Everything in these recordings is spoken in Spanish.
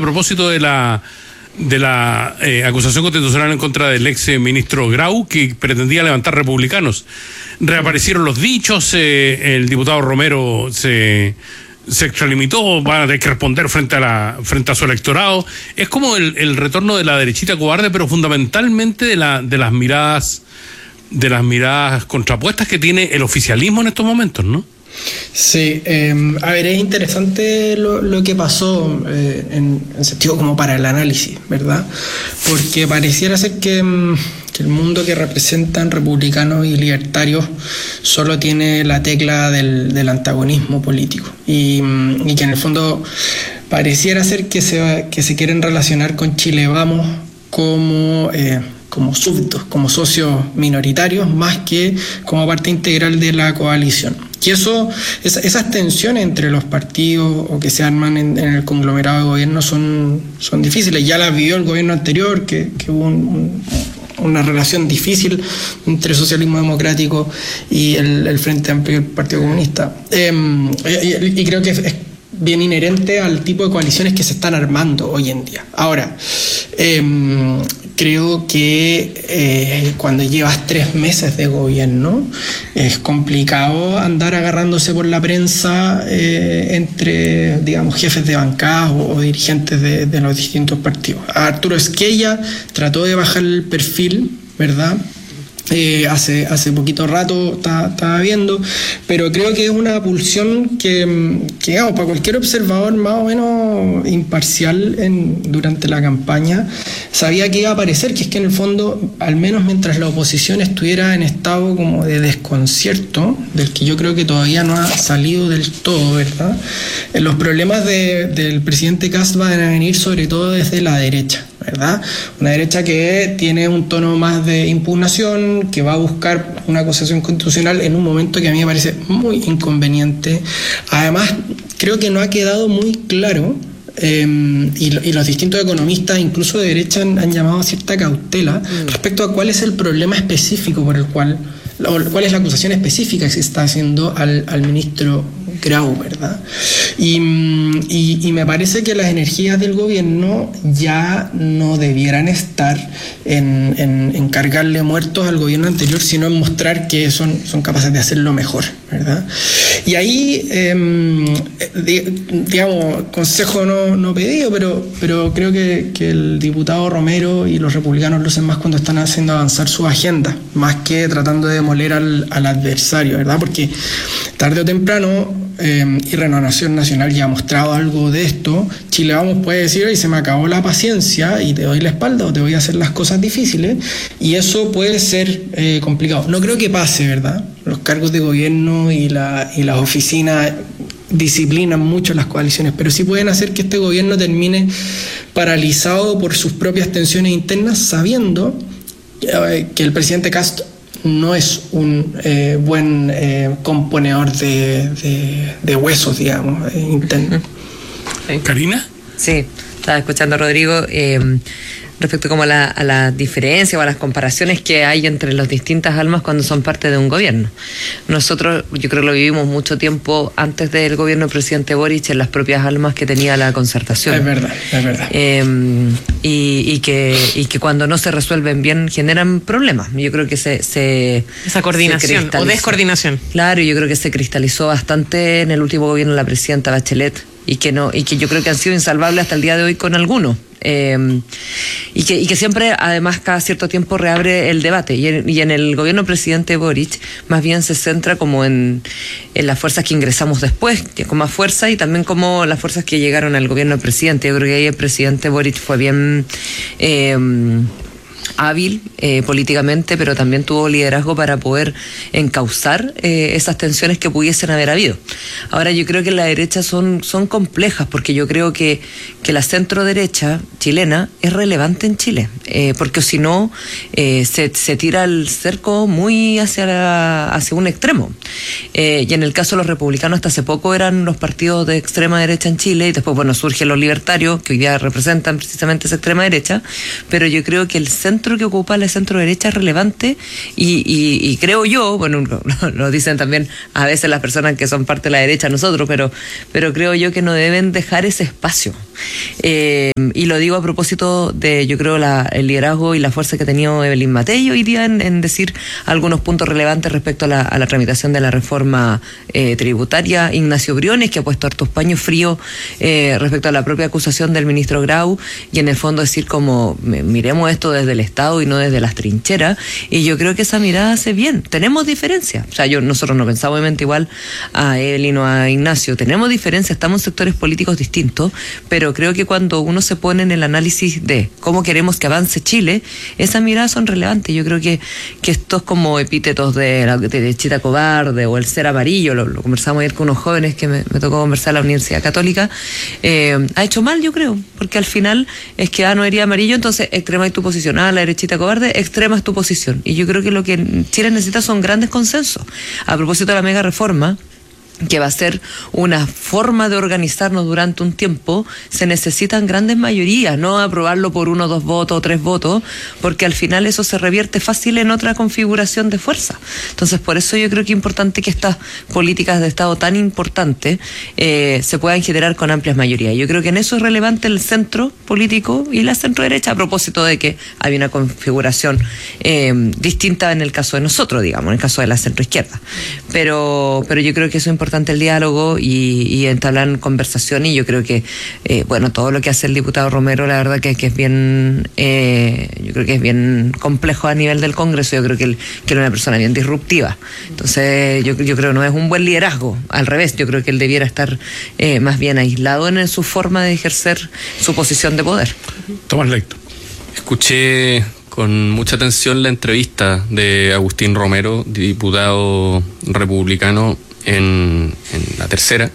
propósito de la acusación constitucional en contra del ex ministro Grau, que pretendía levantar republicanos. Reaparecieron los dichos, el diputado Romero se extralimitó, va a tener que responder frente a su electorado. Es como el retorno de la derechita cobarde, pero fundamentalmente de las miradas contrapuestas que tiene el oficialismo en estos momentos, ¿no? Sí, a ver, es interesante lo que pasó en sentido como para el análisis, ¿verdad? Porque pareciera ser que el mundo que representan republicanos y libertarios solo tiene la tecla del antagonismo político y que en el fondo pareciera ser que se quieren relacionar con Chile Vamos como súbditos, como socios minoritarios, más que como parte integral de la coalición. Y esas tensiones entre los partidos o que se arman en el conglomerado de gobierno son difíciles. Ya las vivió el gobierno anterior, que hubo una relación difícil entre el socialismo democrático y el Frente Amplio y el Partido Comunista. Y creo que es bien inherente al tipo de coaliciones que se están armando hoy en día. Ahora, creo que cuando llevas 3 meses de gobierno es complicado andar agarrándose por la prensa entre, digamos, jefes de bancadas o dirigentes de los distintos partidos. Arturo Esquella trató de bajar el perfil, ¿verdad? Hace poquito rato estaba viendo, pero creo que es una pulsión que digamos, para cualquier observador más o menos imparcial durante la campaña sabía que iba a aparecer, que es que en el fondo, al menos mientras la oposición estuviera en estado como de desconcierto, del que yo creo que todavía no ha salido del todo, ¿verdad? Los problemas del presidente Kast van a venir sobre todo desde la derecha, ¿verdad? Una derecha que tiene un tono más de impugnación, que va a buscar una acusación constitucional en un momento que a mí me parece muy inconveniente. Además, creo que no ha quedado muy claro, y los distintos economistas, incluso de derecha, han llamado a cierta cautela respecto a cuál es el problema específico por el cual, o cuál es la acusación específica que se está haciendo al ministro Grau, ¿verdad? Y me parece que las energías del gobierno ya no debieran estar en cargarle muertos al gobierno anterior, sino en mostrar que son capaces de hacerlo mejor, ¿verdad? Y ahí, digamos, consejo no pedido, pero creo que el diputado Romero y los republicanos lo hacen más cuando están haciendo avanzar su agenda, más que tratando de demoler al adversario, ¿verdad? Porque tarde o temprano, y Renovación Nacional ya ha mostrado algo de esto, Chile Vamos puede decir, oye, se me acabó la paciencia y te doy la espalda o te voy a hacer las cosas difíciles, y eso puede ser complicado. No creo que pase, ¿verdad? Los cargos de gobierno y las oficinas disciplinan mucho las coaliciones, pero sí pueden hacer que este gobierno termine paralizado por sus propias tensiones internas, sabiendo que el presidente Kast no es un buen componedor de huesos, digamos, internos. ¿Karina? Sí, estaba escuchando a Rodrigo respecto como a la diferencia o a las comparaciones que hay entre las distintas almas cuando son parte de un gobierno. Nosotros, yo creo que lo vivimos mucho tiempo antes del gobierno del presidente Boric en las propias almas que tenía la concertación. Es verdad. Y que cuando no se resuelven bien generan problemas. Yo creo que esa coordinación o descoordinación. Claro, yo creo que se cristalizó bastante en el último gobierno de la presidenta Bachelet y que yo creo que han sido insalvables hasta el día de hoy con algunos. Y que siempre, además, cada cierto tiempo reabre el debate. Y en el gobierno del presidente Boric, más bien se centra como en las fuerzas que ingresamos después, que con más fuerza, y también como las fuerzas que llegaron al gobierno del presidente. Yo creo que ahí el presidente Boric fue bien hábil políticamente, pero también tuvo liderazgo para poder encauzar esas tensiones que pudiesen haber habido. Ahora, yo creo que la derecha son complejas, porque yo creo que la centro derecha chilena es relevante en Chile, porque si no se tira el cerco muy hacia un extremo, y en el caso de los republicanos hasta hace poco eran los partidos de extrema derecha en Chile, y después surgen los libertarios que hoy día representan precisamente esa extrema derecha, pero yo creo que el centro que ocupa la centro derecha es relevante y creo yo, bueno, lo dicen también a veces las personas que son parte de la derecha, nosotros, pero creo yo que no deben dejar ese espacio. Y lo digo a propósito de, yo creo, el liderazgo y la fuerza que ha tenido Evelyn Matei hoy día en decir algunos puntos relevantes respecto a la tramitación de la reforma tributaria. Ignacio Briones, que ha puesto hartos paños fríos respecto a la propia acusación del ministro Grau, y en el fondo decir como miremos esto desde el Estado y no desde las trincheras. Y yo creo que esa mirada hace bien. Tenemos diferencias. O sea, nosotros no pensamos obviamente igual a Evelyn o a Ignacio. Tenemos diferencias, estamos en sectores políticos distintos, pero creo que cuando uno se pone en el análisis de cómo queremos que avance Chile, esas miradas son relevantes. Yo creo que estos como epítetos de la derechita cobarde o el ser amarillo, lo conversamos ayer con unos jóvenes que me tocó conversar en la Universidad Católica, ha hecho mal, yo creo, porque al final es que no eres amarillo, entonces extrema es tu posición, la derechita cobarde, extrema es tu posición. Y yo creo que lo que Chile necesita son grandes consensos. A propósito de la mega reforma, que va a ser una forma de organizarnos durante un tiempo, se necesitan grandes mayorías, no aprobarlo por 1, 2 votos o 3 votos, porque al final eso se revierte fácil en otra configuración de fuerza. Entonces, por eso yo creo que es importante que estas políticas de Estado tan importantes se puedan generar con amplias mayorías. Yo creo que en eso es relevante el centro político y la centro derecha, a propósito de que hay una configuración distinta en el caso de nosotros, digamos, en el caso de la centro izquierda. Pero yo creo que eso es importante, el diálogo y entablar conversación, y yo creo que todo lo que hace el diputado Romero, la verdad que es bien, yo creo que es bien complejo a nivel del Congreso. Yo creo que él es una persona bien disruptiva, entonces yo creo que no es un buen liderazgo, al revés, yo creo que él debiera estar más bien aislado en su forma de ejercer su posición de poder. Tomás Lecto. Escuché con mucha atención la entrevista de Agustín Romero, diputado republicano, en la tercera,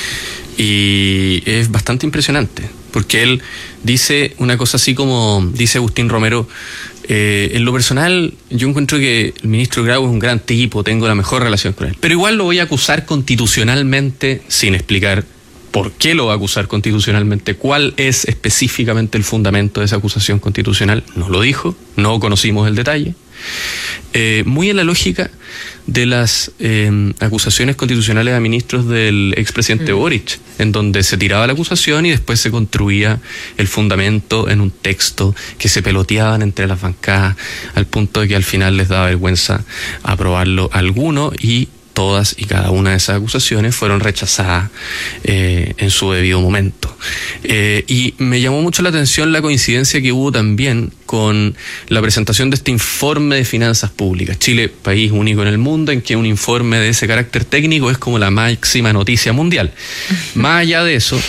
y es bastante impresionante porque él dice una cosa así como, dice Agustín Romero, en lo personal yo encuentro que el ministro Grau es un gran tipo, tengo la mejor relación con él, pero igual lo voy a acusar constitucionalmente, sin explicar por qué lo va a acusar constitucionalmente, cuál es específicamente el fundamento de esa acusación constitucional. No lo dijo, no conocimos el detalle. Muy en la lógica de las acusaciones constitucionales a ministros del expresidente Boric, en donde se tiraba la acusación y después se construía el fundamento en un texto que se peloteaban entre las bancadas al punto de que al final les daba vergüenza aprobarlo alguno, y todas y cada una de esas acusaciones fueron rechazadas en su debido momento. Y me llamó mucho la atención la coincidencia que hubo también con la presentación de este informe de finanzas públicas. Chile, país único en el mundo en que un informe de ese carácter técnico es como la máxima noticia mundial. Más allá de eso,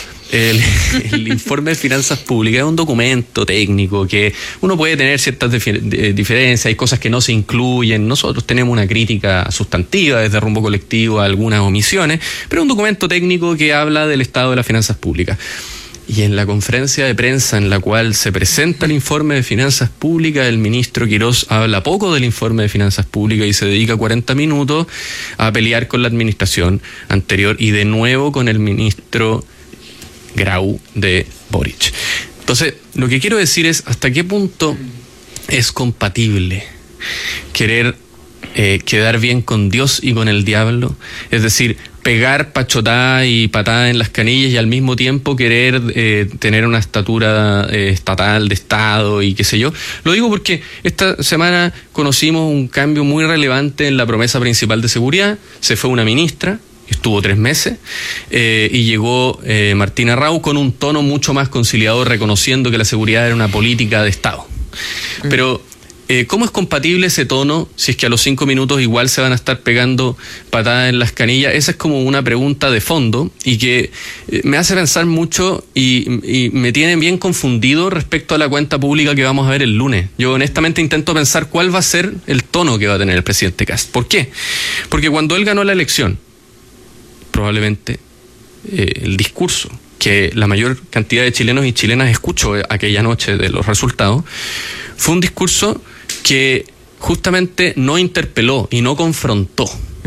el informe de finanzas públicas es un documento técnico que uno puede tener ciertas diferencias, hay cosas que no se incluyen. Nosotros tenemos una crítica sustantiva desde Rumbo Colectivo a algunas omisiones, pero es un documento técnico que habla del estado de las finanzas públicas. Y en la conferencia de prensa en la cual se presenta el informe de finanzas públicas, el ministro Quirós habla poco del informe de finanzas públicas y se dedica 40 minutos a pelear con la administración anterior y de nuevo con el ministro Grau de Boric. Entonces, lo que quiero decir es hasta qué punto es compatible querer quedar bien con Dios y con el diablo, es decir, pegar pachotada y patada en las canillas y al mismo tiempo querer tener una estatura estatal, de Estado y qué sé yo. Lo digo porque esta semana conocimos un cambio muy relevante en la promesa principal de seguridad. Se fue una ministra, estuvo 3 meses, y llegó Martina Rau con un tono mucho más conciliador, reconociendo que la seguridad era una política de Estado. Pero ¿cómo es compatible ese tono si es que a los 5 minutos igual se van a estar pegando patadas en las canillas? Esa es como una pregunta de fondo y que me hace pensar mucho y me tiene bien confundido respecto a la cuenta pública que vamos a ver el lunes. Yo honestamente intento pensar cuál va a ser el tono que va a tener el presidente Kast. ¿Por qué? Porque cuando él ganó la elección, probablemente el discurso que la mayor cantidad de chilenos y chilenas escuchó aquella noche de los resultados fue un discurso que justamente no interpeló y no confrontó.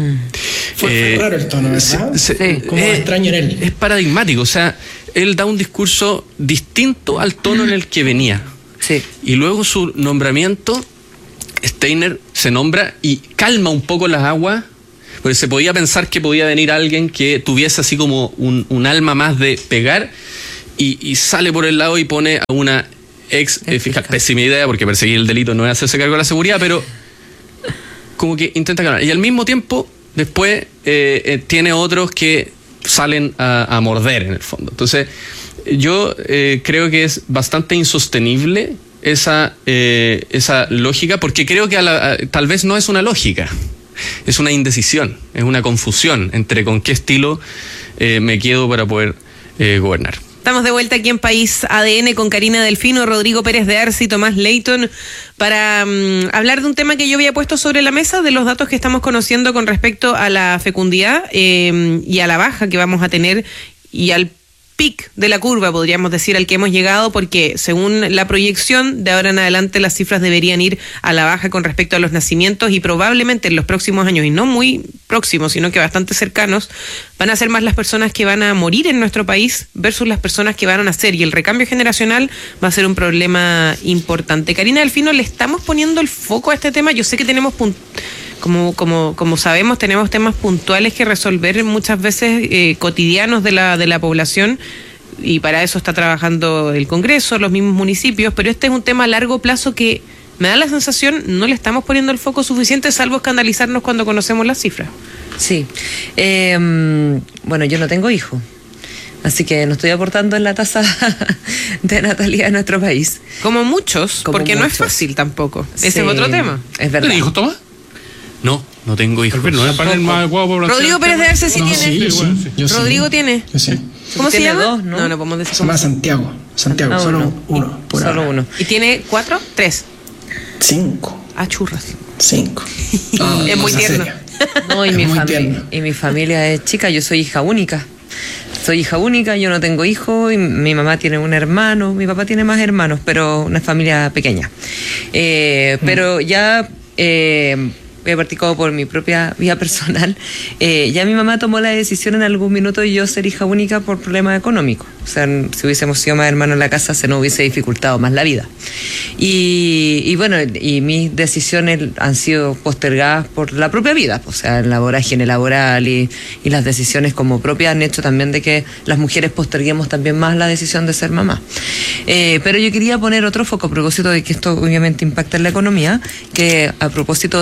Fue raro el tono, ¿verdad? Como extraño en él. Es paradigmático, o sea, él da un discurso distinto al tono en el que venía. Sí. Y luego su nombramiento, Steiner se nombra y calma un poco las aguas, porque se podía pensar que podía venir alguien que tuviese así como un alma más de pegar, y sale por el lado y pone a una ex fiscal. Pésima idea, porque perseguir el delito no es hacerse cargo de la seguridad, pero como que intenta ganar. Y al mismo tiempo, después tiene otros que salen a morder en el fondo. Entonces, yo creo que es bastante insostenible esa lógica, porque creo que tal vez no es una lógica, es una indecisión, es una confusión entre con qué estilo me quedo para poder gobernar. Estamos de vuelta aquí en País ADN con Karina Delfino, Rodrigo Pérez de Arce y Tomás Leighton para hablar de un tema que yo había puesto sobre la mesa, de los datos que estamos conociendo con respecto a la fecundidad y a la baja que vamos a tener y al pic de la curva, podríamos decir, al que hemos llegado, porque según la proyección, de ahora en adelante las cifras deberían ir a la baja con respecto a los nacimientos y probablemente en los próximos años, y no muy próximos, sino que bastante cercanos, van a ser más las personas que van a morir en nuestro país versus las personas que van a nacer, y el recambio generacional va a ser un problema importante. Karina Delfino, ¿le estamos poniendo el foco a este tema? Yo sé que tenemos como sabemos, tenemos temas puntuales que resolver muchas veces cotidianos de la población, y para eso está trabajando el Congreso, los mismos municipios, pero este es un tema a largo plazo que me da la sensación no le estamos poniendo el foco suficiente, salvo escandalizarnos cuando conocemos las cifras. Sí. Bueno, yo no tengo hijos, así que no estoy aportando en la tasa de natalidad de nuestro país. Como muchos, porque no es fácil tampoco. Ese es otro tema. Es verdad. ¿Tienes hijos, Tomás? No tengo hijos. No es panel más guapo. Rodrigo Pérez de Arce sí tiene. Yo Rodrigo sí. tiene. Yo sí. ¿Cómo se llama? Dos, ¿no? No podemos decir. Se llama Santiago. Ah, Solo uno. Solo uno. ¿Y tiene 4? 3. 5. Ah, churras. 5. Es muy tierno. No, y mi familia es chica, yo soy hija única. Yo no tengo hijos, y mi mamá tiene un hermano, mi papá tiene más hermanos, pero una familia pequeña. Pero ya voy a partir como por mi propia vida personal. Ya mi mamá tomó la decisión en algún minuto de yo ser hija única por problemas económicos. O sea, si hubiésemos sido más hermanos en la casa, se nos hubiese dificultado más la vida. Y bueno, y mis decisiones han sido postergadas por la propia vida, o sea, la vorágine laboral y las decisiones como propias han hecho también de que las mujeres posterguemos también más la decisión de ser mamá. Pero yo quería poner otro foco a propósito de que esto obviamente impacta en la economía, que a propósito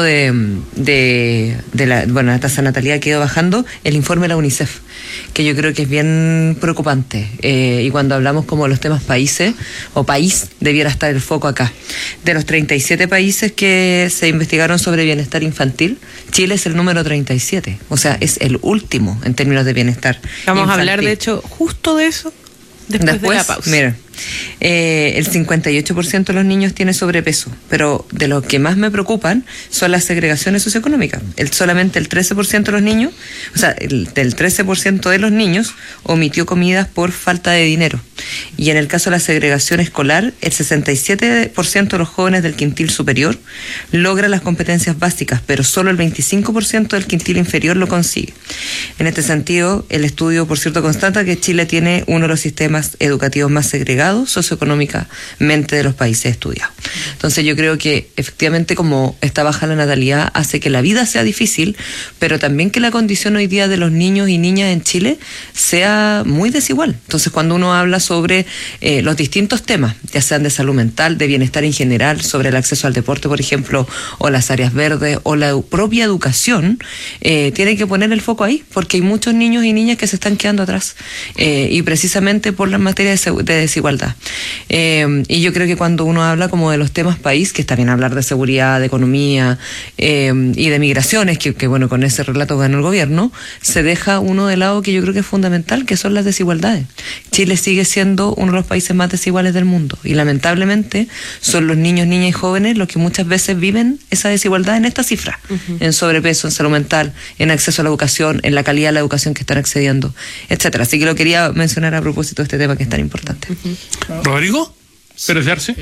de la tasa de natalidad que ha ido bajando, el informe de la UNICEF, que yo creo que es bien preocupante. Y cuando hablamos como de los temas países o país, debiera estar el foco acá. De los 37 países que se investigaron sobre bienestar infantil, Chile es el número 37, o sea, es el último en términos de bienestar Vamos infantil. a hablar, de hecho, justo de eso después de la pausa. Mira, el 58% de los niños tiene sobrepeso, pero de lo que más me preocupan son las segregaciones socioeconómicas. Solamente el 13% de los niños, o sea, del 13% de los niños omitió comidas por falta de dinero. Y en el caso de la segregación escolar, el 67% de los jóvenes del quintil superior logra las competencias básicas, pero solo el 25% del quintil inferior lo consigue. En este sentido, el estudio, por cierto, constata que Chile tiene uno de los sistemas educativos más segregados socioeconómicamente de los países estudiados. Entonces yo creo que efectivamente como esta baja la natalidad hace que la vida sea difícil, pero también que la condición hoy día de los niños y niñas en Chile sea muy desigual. Entonces cuando uno habla sobre los distintos temas, ya sean de salud mental, de bienestar en general, sobre el acceso al deporte, por ejemplo, o las áreas verdes, o la propia educación, tiene que poner el foco ahí, porque hay muchos niños y niñas que se están quedando atrás, y precisamente por la materia de desigualdad. Y yo creo que cuando uno habla como de los temas país, que está bien hablar de seguridad, de economía y de migraciones, que bueno, con ese relato ganó el gobierno, se deja uno de lado que yo creo que es fundamental, que son las desigualdades. Chile sigue siendo uno de los países más desiguales del mundo, y lamentablemente son los niños, niñas y jóvenes los que muchas veces viven esa desigualdad en esta cifra, en sobrepeso, en salud mental, en acceso a la educación, en la calidad de la educación que están accediendo, etcétera. Así que lo quería mencionar a propósito de este tema que es tan importante. ¿Rodrigo? ¿Pérez de Arce?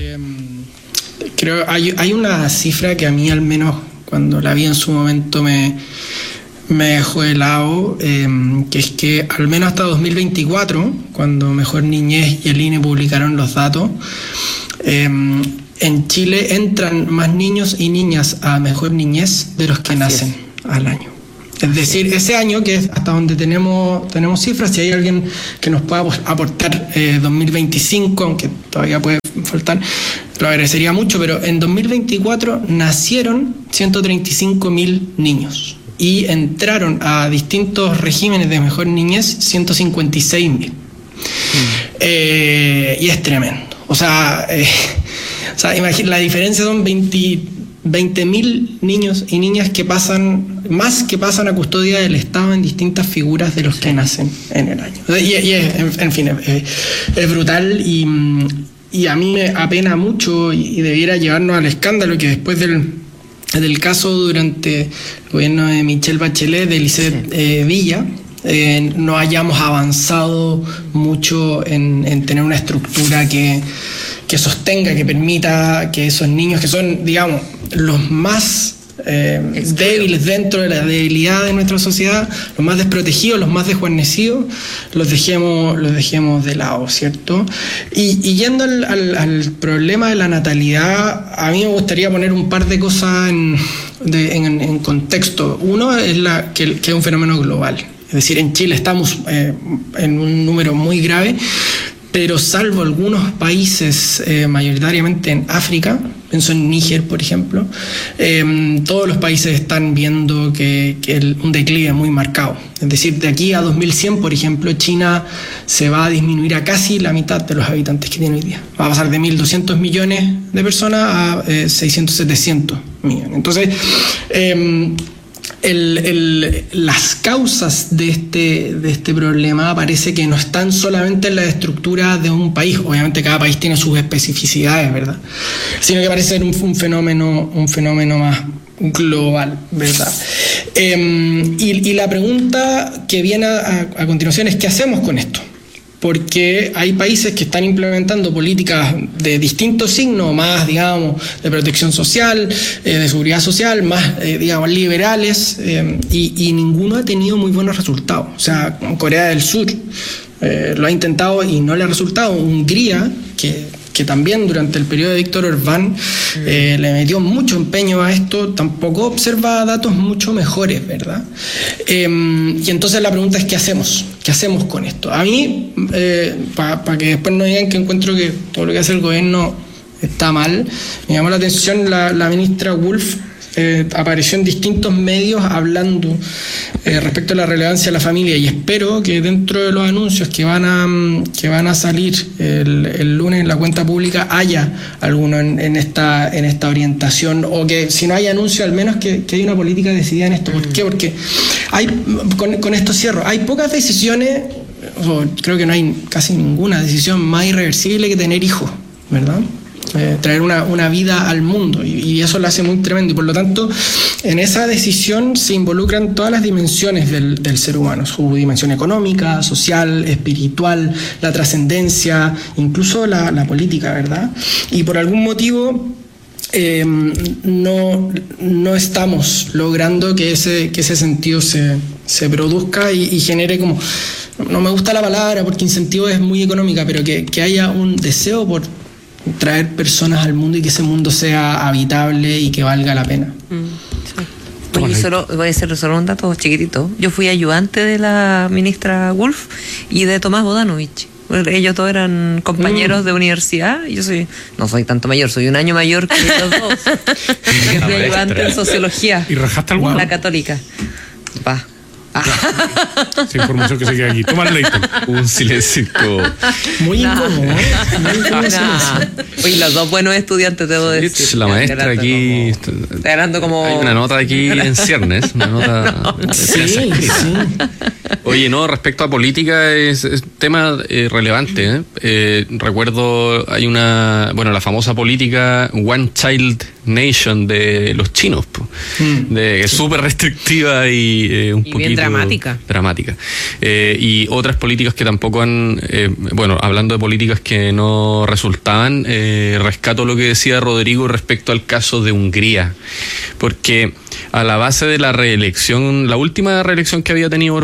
Creo hay una cifra que a mí, al menos cuando la vi en su momento, me dejó helado, que es que al menos hasta 2024, cuando Mejor Niñez y el INE publicaron los datos, en Chile entran más niños y niñas a Mejor Niñez de los que nacen al año. Es decir, ese año, que es hasta donde tenemos cifras, si hay alguien que nos pueda aportar 2025, aunque todavía puede faltar, lo agradecería mucho, pero en 2024 nacieron 135.000 niños y entraron a distintos regímenes de mejor niñez 156.000. Y es tremendo. O sea, imagina, la diferencia son 20.000 niños y niñas que pasan a custodia del Estado en distintas figuras de los que nacen en el año. Y en fin, es brutal y a mí me apena mucho y debiera llevarnos al escándalo que después del caso durante el gobierno de Michelle Bachelet, de Eliseth Villa, no hayamos avanzado mucho en tener una estructura que sostenga, que permita que esos niños, que son, digamos, los más débiles dentro de la debilidad de nuestra sociedad, los más desprotegidos, los más desguarnecidos, los dejemos de lado, ¿cierto? Y yendo al problema de la natalidad, a mí me gustaría poner un par de cosas en contexto. Uno es que es un fenómeno global. Es decir, en Chile estamos en un número muy grave, pero salvo algunos países, mayoritariamente en África, pienso en Níger, por ejemplo, todos los países están viendo un declive muy marcado. Es decir, de aquí a 2100, por ejemplo, China se va a disminuir a casi la mitad de los habitantes que tiene hoy día. Va a pasar de 1.200 millones de personas a 600, 700 millones. Entonces, las causas de este problema parece que no están solamente en la estructura de un país, obviamente cada país tiene sus especificidades, ¿verdad? Sino que parece ser un fenómeno más global, ¿verdad? Y la pregunta que viene a continuación es: ¿qué hacemos con esto? Porque hay países que están implementando políticas de distintos signos, más, digamos, de protección social, de seguridad social, más, digamos, liberales, y ninguno ha tenido muy buenos resultados. O sea, Corea del Sur lo ha intentado y no le ha resultado. Hungría, que también durante el periodo de Víctor Orbán le metió mucho empeño a esto, tampoco observa datos mucho mejores, ¿verdad? Y entonces la pregunta es: ¿qué hacemos? ¿Qué hacemos con esto? A mí, para que después no digan que encuentro que todo lo que hace el gobierno está mal, me llamó la atención la ministra Wolf. Apareció en distintos medios hablando respecto a la relevancia de la familia, y espero que dentro de los anuncios que van a salir el lunes en la cuenta pública haya alguno en esta orientación, o que si no hay anuncio, al menos que haya una política decidida en esto. ¿Por qué? Porque con esto cierro, hay pocas decisiones, creo que no hay casi ninguna decisión más irreversible que tener hijos, ¿verdad? Traer una vida al mundo, y eso lo hace muy tremendo, y por lo tanto en esa decisión se involucran todas las dimensiones del ser humano, su dimensión económica, social, espiritual, la trascendencia, incluso la política, ¿verdad? Y por algún motivo no estamos logrando que ese sentido se produzca y genere, como, no me gusta la palabra porque incentivo es muy económica, pero que haya un deseo por traer personas al mundo y que ese mundo sea habitable y que valga la pena. Sí. Voy a hacer solo un dato chiquitito. Yo fui ayudante de la ministra Wolf y de Tomás Bodanovich. Ellos todos eran compañeros de universidad. Yo no soy tanto mayor, soy un año mayor que los dos. Yo fui ayudante en sociología. ¿Y rajaste alguno? La católica. Va. Esa información que se queda aquí. Toma Leighton. Un silencio muy incómodo. Oye, los dos buenos estudiantes, debo decir. La maestra aquí está ganando como... Hay una nota aquí en ciernes, una nota sí. Oye, no, respecto a política es tema relevante, recuerdo, hay la famosa política One Child Nation de los chinos, es súper restrictiva y un poquito bien dramática. Y otras políticas que tampoco han, hablando de políticas que no resultaban, rescato lo que decía Rodrigo respecto al caso de Hungría, porque a la base de la reelección, la última reelección que había tenido Orbán,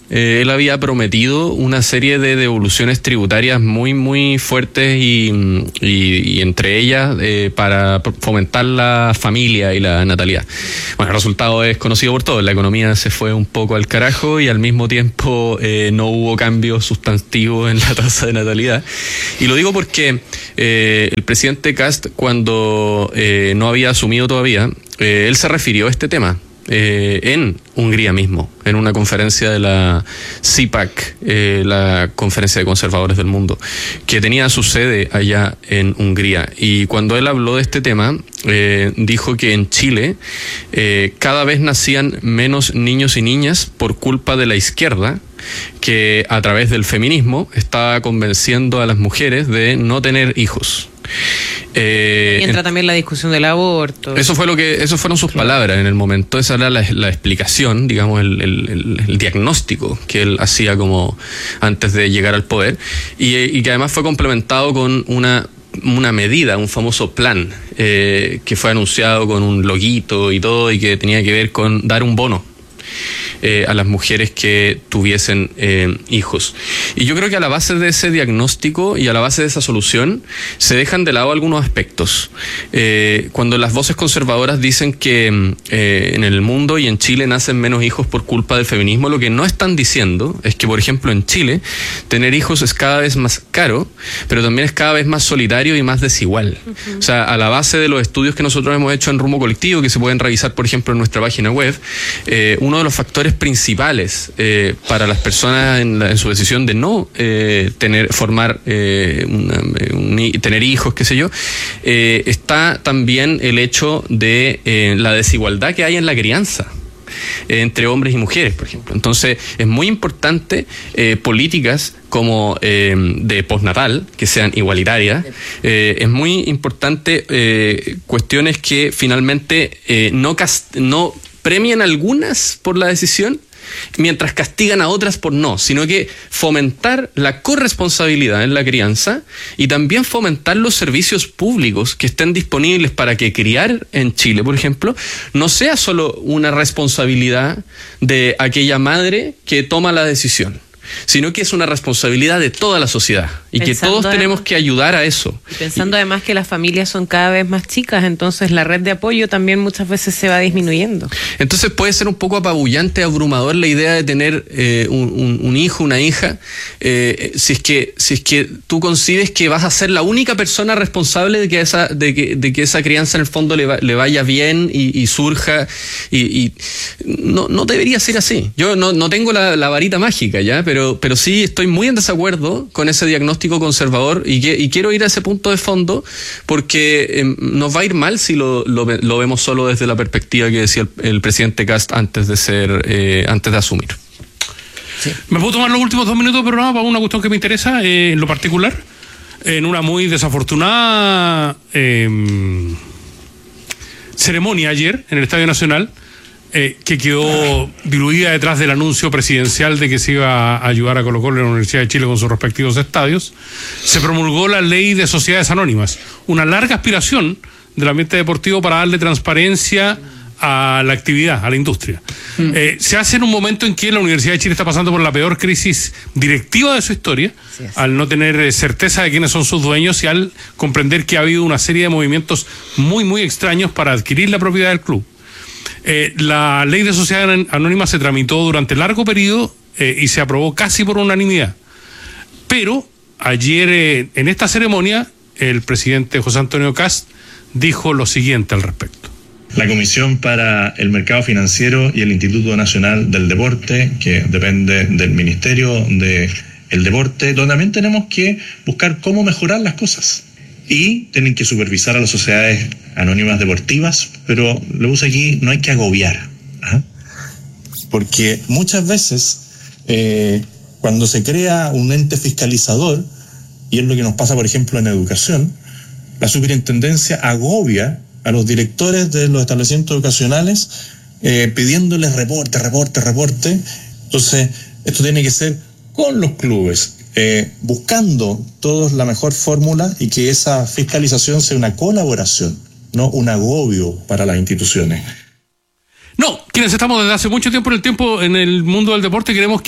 él había prometido una serie de devoluciones tributarias muy, muy fuertes y entre ellas para fomentar la familia y la natalidad. Bueno, el resultado es conocido por todos. La economía se fue un poco al carajo y al mismo tiempo no hubo cambios sustantivos en la tasa de natalidad. Y lo digo porque el presidente Kast, cuando no había asumido todavía, él se refirió a este tema en Hungría mismo, en una conferencia de la CIPAC, la Conferencia de Conservadores del Mundo, que tenía su sede allá en Hungría. Y cuando él habló de este tema, dijo que en Chile cada vez nacían menos niños y niñas por culpa de la izquierda, que a través del feminismo estaba convenciendo a las mujeres de no tener hijos. Y entra también la discusión del aborto. Eso fueron sus palabras en el momento. Esa era la explicación, digamos, el diagnóstico que él hacía como antes de llegar al poder, y que además fue complementado con una medida, un famoso plan que fue anunciado con un loguito y todo, y que tenía que ver con dar un bono a las mujeres que tuviesen hijos. Y yo creo que a la base de ese diagnóstico y a la base de esa solución se dejan de lado algunos aspectos. Cuando las voces conservadoras dicen que en el mundo y en Chile nacen menos hijos por culpa del feminismo, lo que no están diciendo es que, por ejemplo, en Chile tener hijos es cada vez más caro, pero también es cada vez más solitario y más desigual. O sea, a la base de los estudios que nosotros hemos hecho en Rumbo Colectivo, que se pueden revisar, por ejemplo, en nuestra página web, uno de los factores principales para las personas en su decisión de no tener hijos, qué sé yo, está también el hecho de la desigualdad que hay en la crianza entre hombres y mujeres, por ejemplo. Entonces es muy importante políticas como de postnatal que sean igualitarias. Es muy importante cuestiones que finalmente no premian a algunas por la decisión mientras castigan a otras por no, sino que fomentar la corresponsabilidad en la crianza y también fomentar los servicios públicos que estén disponibles para que criar en Chile, por ejemplo, no sea solo una responsabilidad de aquella madre que toma la decisión, sino que es una responsabilidad de toda la sociedad y que todos tenemos que ayudar a eso. Y pensando además que las familias son cada vez más chicas, entonces la red de apoyo también muchas veces se va disminuyendo. Entonces puede ser un poco apabullante, abrumador la idea de tener un hijo, una hija, si es que tú concibes que vas a ser la única persona responsable de que esa crianza en el fondo le vaya bien y surja, y no debería ser así. Yo no tengo la varita mágica, ¿ya? Pero sí estoy muy en desacuerdo con ese diagnóstico conservador y quiero ir a ese punto de fondo porque nos va a ir mal si lo vemos solo desde la perspectiva que decía el presidente Kast antes de asumir. Sí. Me puedo tomar los últimos 2 minutos, pero no, para una cuestión que me interesa en lo particular, en una muy desafortunada ceremonia ayer en el Estadio Nacional, que quedó diluida detrás del anuncio presidencial de que se iba a ayudar a Colo-Colo en la Universidad de Chile con sus respectivos estadios. Se promulgó la ley de sociedades anónimas, una larga aspiración del ambiente deportivo para darle transparencia a la actividad, a la industria. Se hace en un momento en que la Universidad de Chile está pasando por la peor crisis directiva de su historia, al no tener certeza de quiénes son sus dueños y al comprender que ha habido una serie de movimientos muy, muy extraños para adquirir la propiedad del club. La ley de sociedades anónimas se tramitó durante largo periodo y se aprobó casi por unanimidad. Pero ayer en esta ceremonia el presidente José Antonio Kast dijo lo siguiente al respecto. La Comisión para el Mercado Financiero y el Instituto Nacional del Deporte, que depende del Ministerio del Deporte, donde también tenemos que buscar cómo mejorar las cosas. Y tienen que supervisar a las sociedades anónimas deportivas, pero lo uso aquí, no hay que agobiar, ¿ah? Porque muchas veces cuando se crea un ente fiscalizador, y es lo que nos pasa por ejemplo en educación, la superintendencia agobia a los directores de los establecimientos educacionales pidiéndoles reporte. Entonces esto tiene que ser con los clubes, buscando todos la mejor fórmula y que esa fiscalización sea una colaboración, no un agobio para las instituciones. No, quienes estamos desde hace mucho tiempo en el mundo del deporte queremos que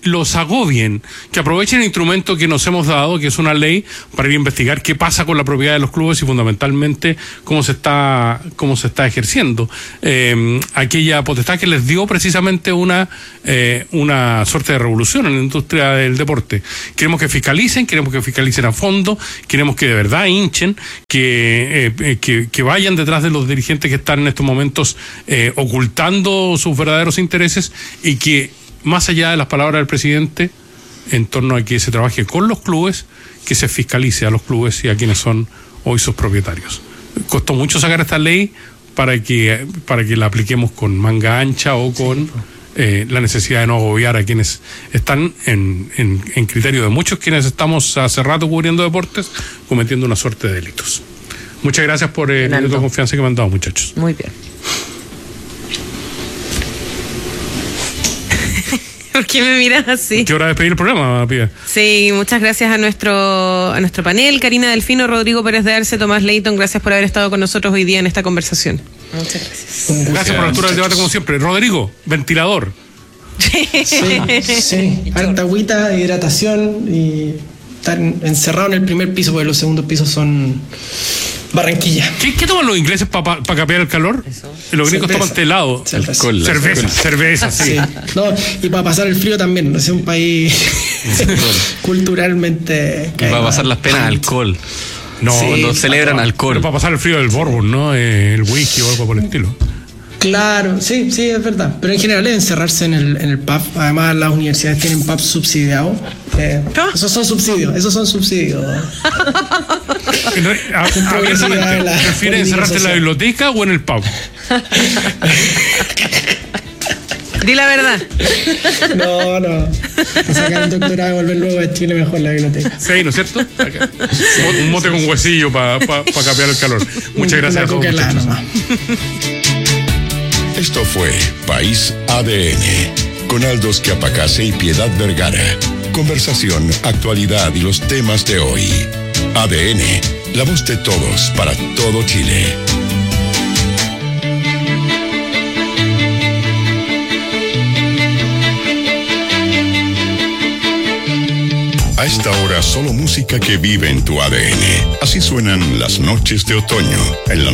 los agobien, que aprovechen el instrumento que nos hemos dado, que es una ley, para ir a investigar qué pasa con la propiedad de los clubes y fundamentalmente cómo se está ejerciendo aquella potestad que les dio precisamente una suerte de revolución en la industria del deporte. Queremos que fiscalicen a fondo, queremos que de verdad hinchen, que vayan detrás de los dirigentes que están en estos momentos ocultando sus verdaderos intereses, y que más allá de las palabras del presidente en torno a que se trabaje con los clubes, que se fiscalice a los clubes y a quienes son hoy sus propietarios. Costó mucho sacar esta ley para que la apliquemos con manga ancha o con la necesidad de no agobiar a quienes están en criterio de muchos quienes estamos hace rato cubriendo deportes, cometiendo una suerte de delitos. Muchas gracias por el minuto de confianza que me han dado, muchachos. Muy bien. ¿Por qué me miras así? ¿Qué hora de despedir el programa, Pía? Sí, muchas gracias a nuestro panel, Karina Delfino, Rodrigo Pérez de Arce, Tomás Leighton, gracias por haber estado con nosotros hoy día en esta conversación. Muchas gracias. Gracias por la altura del debate como siempre. Rodrigo, ventilador. Sí, harta agüita, hidratación y estar encerrado en el primer piso, porque los segundos pisos son Barranquilla. ¿Qué toman los ingleses para capear el calor? Eso. Los gringos toman helado. Cerveza, sí. No, y para pasar el frío también, no es un país culturalmente... Y para pasar las penas, alcohol. No, Sí, cuando celebran alcohol. Pero para pasar el frío del bourbon, ¿no? El whisky o algo por el estilo. Claro, sí, es verdad. Pero en general es encerrarse en el pub. Además, las universidades tienen pubs subsidiados. Esos son subsidios. ¿Prefiere encerrarse en la biblioteca o en el pub? Di la verdad. No. Sacar el doctorado y volver luego a Chile mejor la biblioteca. Sí, ¿no es cierto? Un mote con huesillo para capear el calor. Muchas gracias a todos, muchachos. Esto fue País ADN, con Aldos Quiapacase y Piedad Vergara. Conversación, actualidad y los temas de hoy. ADN, la voz de todos para todo Chile. A esta hora solo música que vive en tu ADN. Así suenan las noches de otoño en la